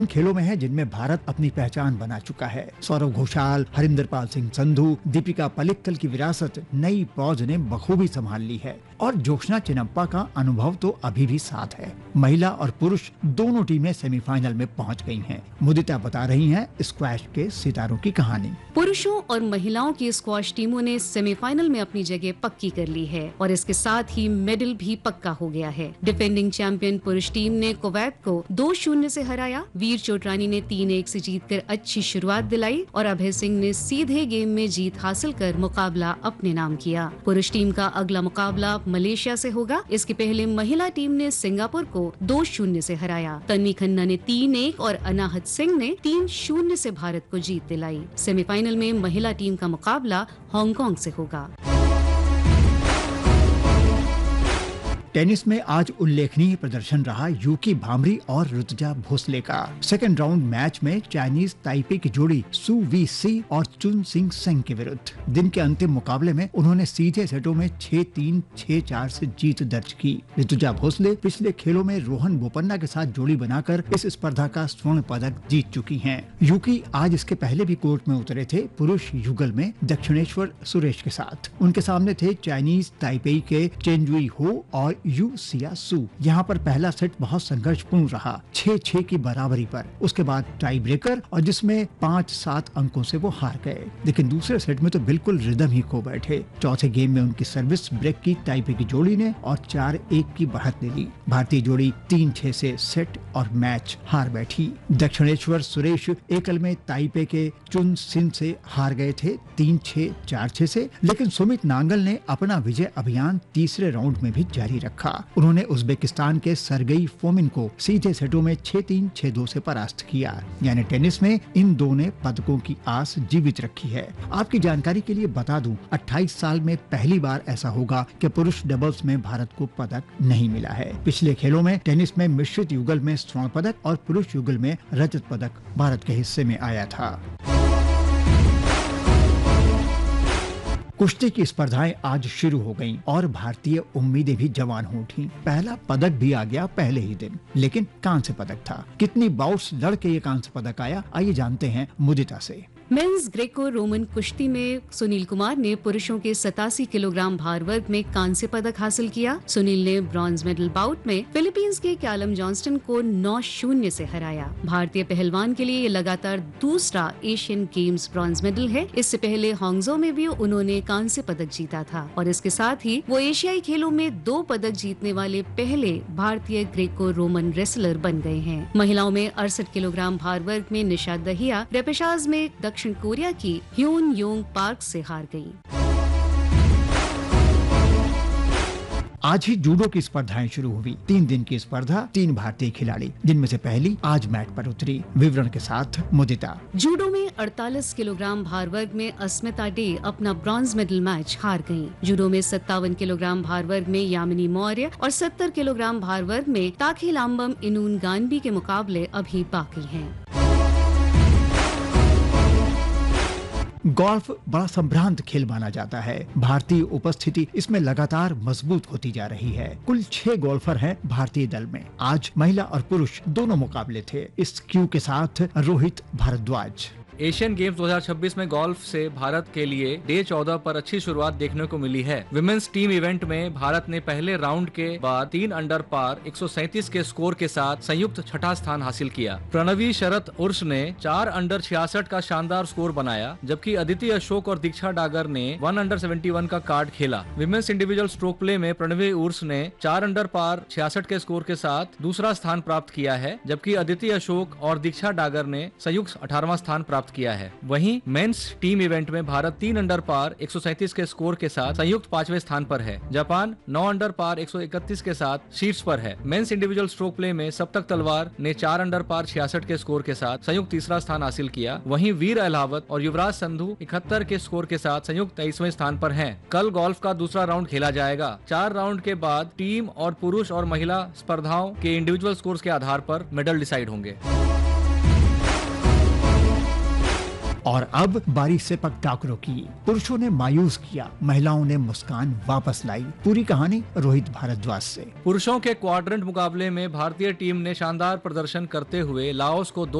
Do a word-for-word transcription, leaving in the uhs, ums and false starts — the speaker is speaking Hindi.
खेलों में है जिनमें भारत अपनी पहचान बना चुका है। सौरव घोषाल, हरिंदरपाल सिंह संधू, दीपिका पल्लिकल की विरासत नई फौज ने बखूबी संभाल ली है और जोशना चिनप्पा का अनुभव तो अभी भी साथ है। महिला और पुरुष दोनों टीमें सेमीफाइनल में पहुंच गई हैं। मुदिता बता रही हैं स्क्वैश के सितारों की कहानी। पुरुषों और महिलाओं की स्क्वैश टीमों ने सेमीफाइनल में अपनी जगह पक्की कर ली है और इसके साथ ही मेडल भी पक्का हो गया है। डिफेंडिंग चैंपियन पुरुष टीम ने कुवैत को दो शून्य से हराया। वीर चोटरानी ने तीन एक से जीतकर अच्छी शुरुआत दिलाई और अभय सिंह ने सीधे गेम में जीत हासिल कर मुकाबला अपने नाम किया। पुरुष टीम का अगला मुकाबला मलेशिया से होगा। इसके पहले महिला टीम ने सिंगापुर को दो शून्य से हराया। तन्वी खन्ना ने तीन एक और अनाहत सिंह ने तीन शून्य से भारत को जीत दिलाई। सेमीफाइनल में महिला टीम का मुकाबला हांगकांग से होगा। टेनिस में आज उल्लेखनीय प्रदर्शन रहा यूकी भामरी और ऋतुजा भोसले का। सेकेंड राउंड मैच में चाइनीज ताइपे की जोड़ी सु वी सी और चुन सिंग सेंग के विरुद्ध दिन के अंतिम मुकाबले में उन्होंने सीधे सेटों में छह तीन छह चार से जीत दर्ज की। ऋतुजा भोसले पिछले खेलों में रोहन बोपन्ना के साथ जोड़ी बनाकर इस स्पर्धा का स्वर्ण पदक जीत चुकी हैं। यूकी आज इसके पहले भी कोर्ट में उतरे थे पुरुष युगल में दक्षिणेश्वर सुरेश के साथ। उनके सामने थे चाइनीज ताइपेई के चेंजुई हो और यू सिया सू। यहाँ पर पहला सेट बहुत संघर्षपूर्ण रहा, छह छह की बराबरी पर। उसके बाद टाई ब्रेकर और जिसमें पाँच सात अंकों से वो हार गए। लेकिन दूसरे सेट में तो बिल्कुल रिदम ही खो बैठे। चौथे गेम में उनकी सर्विस ब्रेक की ताइपे की जोड़ी ने और चार एक की बढ़त ले ली। भारतीय जोड़ी तीन छह से सेट और मैच हार बैठी। दक्षिणेश्वर सुरेश एकल में ताइपे के चुन सिन से हार गए थे तीन छह चार छह से। लेकिन सुमित नांगल ने अपना विजय अभियान तीसरे राउंड में भी जारी रखा। उन्होंने उज्बेकिस्तान के सरगई फोमिन को सीधे सेटों में छह तीन छह दो से परास्त किया। यानी टेनिस में इन दो ने पदकों की आस जीवित रखी है। आपकी जानकारी के लिए बता दूं, अट्ठाईस साल में पहली बार ऐसा होगा कि पुरुष डबल्स में भारत को पदक नहीं मिला है। पिछले खेलों में टेनिस में मिश्रित युगल में स्वर्ण पदक और पुरुष युगल में रजत पदक भारत के हिस्से में आया था। कुश्ती की स्पर्धाएं आज शुरू हो गईं और भारतीय उम्मीदें भी जवान हो उठी। पहला पदक भी आ गया पहले ही दिन, लेकिन कांस्य पदक था। कितनी बाउट्स लड़के ये कांस्य पदक आया, आइए जानते हैं मुदिता से। मेंस ग्रेको रोमन कुश्ती में सुनील कुमार ने पुरुषों के सतासी किलोग्राम भार वर्ग में कांस्य पदक हासिल किया। सुनील ने ब्रॉन्ज मेडल बाउट में फिलीपींस के कैलम जॉनस्टन को नौ शून्य से हराया। भारतीय पहलवान के लिए ये लगातार दूसरा एशियन गेम्स ब्रॉन्ज मेडल है। इससे पहले हांगझो में भी उन्होंने कांस्य पदक जीता था और इसके साथ ही वो एशियाई खेलों में दो पदक जीतने वाले पहले भारतीय ग्रेको रोमन रेसलर बन गए हैं। महिलाओं में अड़सठ किलोग्राम भार वर्ग में निशा दहिया रेपेशाज में दक्षिण कोरिया की ह्यून योंग पार्क से हार गई। आज ही जूडो की स्पर्धाएं शुरू हुई। तीन दिन की स्पर्धा, तीन भारतीय खिलाड़ी, जिनमें से पहली आज मैट पर उतरी। विवरण के साथ मुदिता। जूडो में अड़तालीस किलोग्राम भार वर्ग में अस्मिता डे अपना ब्रॉन्ज मेडल मैच हार गयी। जूडो में सत्तावन किलोग्राम भार वर्ग में यामिनी मौर्य और सत्तर किलोग्राम भार वर्ग में ताखिलाम्बम इनून गानबी के मुकाबले अभी बाकी हैं। गोल्फ बड़ा संभ्रांत खेल माना जाता है। भारतीय उपस्थिति इसमें लगातार मजबूत होती जा रही है। कुल छह गोल्फर हैं भारतीय दल में। आज महिला और पुरुष दोनों मुकाबले थे। इस क्यू के साथ रोहित भारद्वाज। एशियन गेम्स दो हज़ार छब्बीस में गोल्फ से भारत के लिए डे चौदह पर अच्छी शुरुआत देखने को मिली है। विमेंस टीम इवेंट में भारत ने पहले राउंड के बाद तीन अंडर पार एक सौ सैंतीस के स्कोर के साथ संयुक्त छठा स्थान हासिल किया। प्रणवी शरत उर्स ने चार अंडर छियासठ का शानदार स्कोर बनाया, जबकि अदिति अशोक और दीक्षा डागर ने वन अंडर इकहत्तर का कार्ड खेला। विमेंस इंडिविजुअल स्ट्रोक प्ले में प्रणवी उर्स ने चार अंडर पार छियासठ के स्कोर के साथ दूसरा स्थान प्राप्त किया है, जबकि अदिति अशोक और दीक्षा डागर ने संयुक्त अठारहवां स्थान प्राप्त किया है। वहीं मेंस टीम इवेंट में भारत तीन अंडर पार एक सौ सैंतीस के स्कोर के साथ संयुक्त पांचवें स्थान पर है। जापान नौ अंडर पार एक सौ इकतीस के साथ शीर्ष पर है। मेंस इंडिविजुअल स्ट्रोक प्ले में सप्तक तलवार ने चार अंडर पार छियासठ के स्कोर के साथ संयुक्त तीसरा स्थान हासिल किया। वहीं वीर अहलावत और युवराज संधू इकहत्तर के स्कोर के साथ संयुक्त तेईसवें स्थान पर हैं। कल गोल्फ का दूसरा राउंड खेला जाएगा। चार राउंड के बाद टीम और पुरुष और महिला स्पर्धाओं के इंडिविजुअल स्कोर्स के आधार पर मेडल डिसाइड होंगे। और अब बारी सेपक टाकरों की। पुरुषों ने मायूस किया, महिलाओं ने मुस्कान वापस लाई। पूरी कहानी रोहित भारद्वाज से। पुरुषों के क्वाड्रेंट मुकाबले में भारतीय टीम ने शानदार प्रदर्शन करते हुए लाओस को